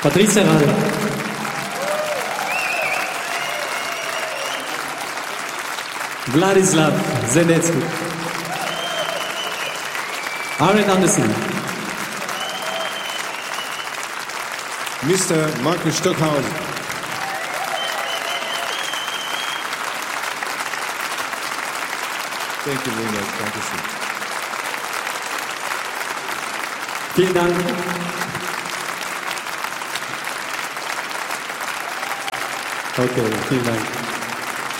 Patricia Rader. Vladislav Zenetsky. Aaron Anderson. Mr. Markus Stockhausen. Thank you very much. Dankeschön. Vielen Dank. Okay, vielen Dank.